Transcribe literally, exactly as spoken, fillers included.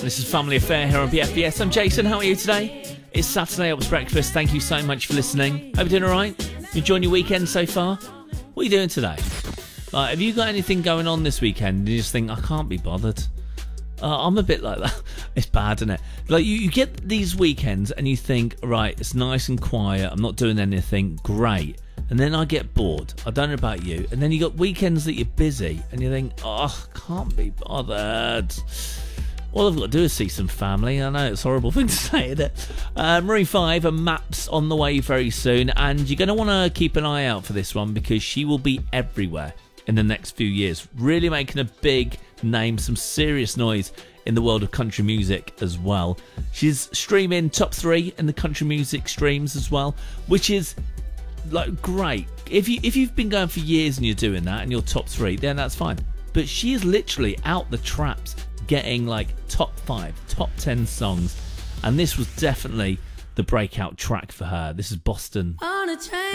This is Family Affair here on B F B S. I'm Jason. How are you today? It's Saturday Ops Breakfast. Thank you so much for listening. Hope you're doing all right. You enjoying your weekend so far? What are you doing today? Like, have you got anything going on this weekend and you just think, I can't be bothered? Uh, I'm a bit like that. It's bad, isn't it? Like, you, you get these weekends and you think, right, it's nice and quiet. I'm not doing anything. Great. And then I get bored. I don't know about you. And then you got weekends that you're busy and you think, oh, can't be bothered. All I've got to do is see some family. I know it's a horrible thing to say, isn't it? Uh, Marie five and Maps on the way very soon. And you're going to want to keep an eye out for this one because she will be everywhere in the next few years. Really making a big name, some serious noise in the world of country music as well. She's streaming top three in the country music streams as well, which is like great. If you if you've been going for years and you're doing that and you're top three, then that's fine. But she is literally out the traps, getting like top five, top ten songs, and this was definitely the breakout track for her. This is Boston. On a train.